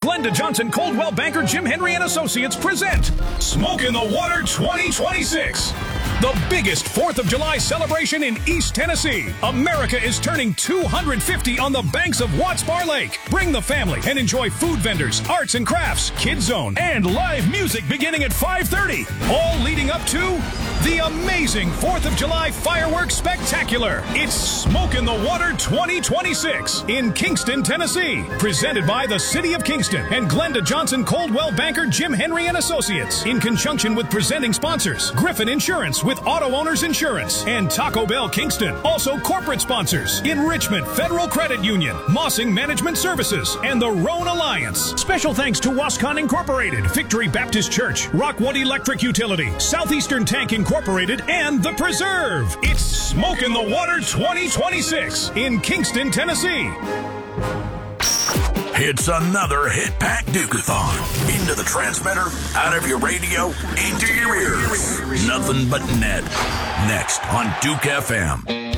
Glenda Johnson, Coldwell Banker, Jim Henry and Associates present Smoke in the Water 2026. The biggest 4th of July celebration in East Tennessee. America is turning 250 on the banks of Watts Bar Lake. Bring the family and enjoy food vendors, arts and crafts, Kids Zone, and live music beginning at 5:30. All leading up to the amazing 4th of July fireworks spectacular. It's Smoke in the Water 2026 in Kingston, Tennessee. Presented by the City of Kingston and Glenda Johnson, Coldwell Banker, Jim Henry and Associates. In conjunction with presenting sponsors, Griffin Insurance with Auto Owners Insurance and Taco Bell Kingston. Also corporate sponsors, Enrichment Federal Credit Union, Mossing Management Services, and the Rhone Alliance. Special thanks to Wascon Incorporated, Victory Baptist Church, Rockwood Electric Utility, Southeastern Tank Incorporated, and The Preserve. It's Smoke in the Water 2026 in Kingston, Tennessee. It's another Hit Pack Duke-a-thon. Into the transmitter, out of your radio, into your ears. Nothing but net. Next on Duke FM.